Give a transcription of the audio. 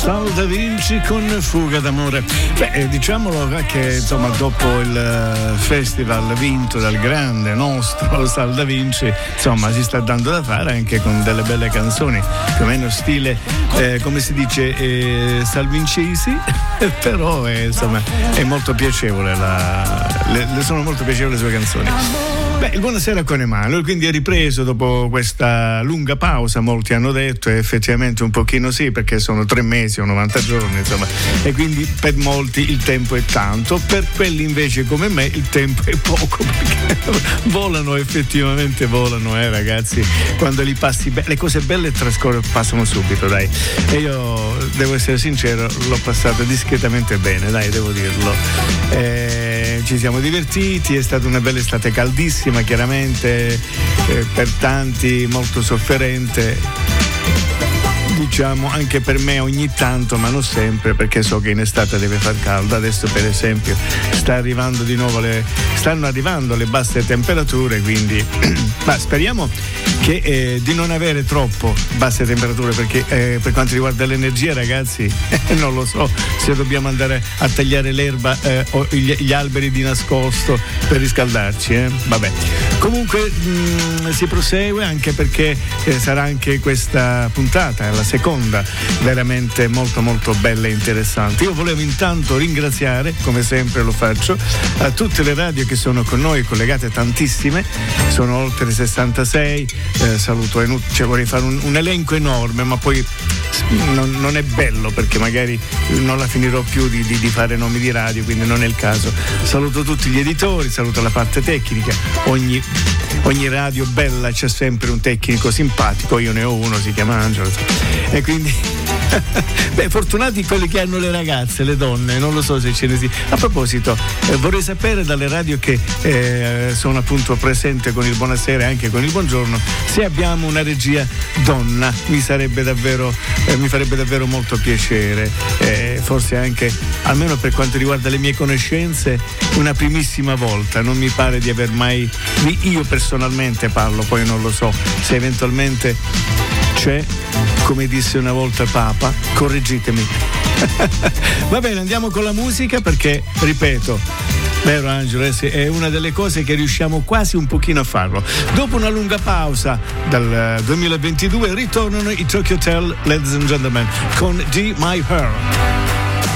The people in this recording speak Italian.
Sal Da Vinci con Fuga d'amore. Diciamolo che insomma dopo il festival vinto dal grande nostro Sal Da Vinci, insomma si sta dando da fare anche con delle belle canzoni, più o meno stile come si dice salvincesi, però insomma è molto piacevole, le sono molto piacevoli le sue canzoni. Il Buonasera con Emanuele, quindi è ripreso dopo questa lunga pausa, molti hanno detto, e effettivamente un pochino sì, perché sono 3 mesi o 90 giorni, insomma, e quindi per molti il tempo è tanto, per quelli invece come me il tempo è poco, perché volano, effettivamente volano, ragazzi, quando li passi le cose belle passano subito, dai, e io devo essere sincero, l'ho passato discretamente bene, dai, devo dirlo. Ci siamo divertiti, è stata una bella estate caldissima, chiaramente per tanti molto sofferente, diciamo anche per me ogni tanto, ma non sempre, perché so che in estate deve far caldo. Adesso per esempio stanno arrivando le basse temperature, quindi speriamo che di non avere troppo basse temperature, perché per quanto riguarda l'energia, ragazzi, non lo so se dobbiamo andare a tagliare l'erba o gli alberi di nascosto per riscaldarci, vabbè. Comunque si prosegue, anche perché sarà anche questa puntata, la seconda, veramente molto molto bella e interessante. Io volevo intanto ringraziare, come sempre lo faccio, a tutte le radio che sono con noi, collegate tantissime, sono oltre 66, saluto, vorrei fare un elenco enorme, ma poi non è bello, perché magari non la finirò più di fare nomi di radio, quindi non è il caso. Saluto tutti gli editori, saluto la parte tecnica, ogni radio bella c'è sempre un tecnico simpatico, io ne ho uno, si chiama Angelo, e quindi fortunati quelli che hanno le ragazze, le donne, non lo so se ce ne sia. A proposito, vorrei sapere dalle radio che sono appunto presente con il Buonasera e anche con il Buongiorno, se abbiamo una regia donna, mi farebbe davvero molto piacere, forse anche, almeno per quanto riguarda le mie conoscenze, una primissima volta. Non mi pare di aver mai, io personalmente parlo, poi non lo so se eventualmente c'è, come disse una volta il Papa, correggetemi. Va bene, andiamo con la musica, perché ripeto, vero Angelo, è una delle cose che riusciamo quasi un pochino a farlo. Dopo una lunga pausa dal 2022 ritornano i Tokyo Hotel, ladies and gentlemen, con G My Her.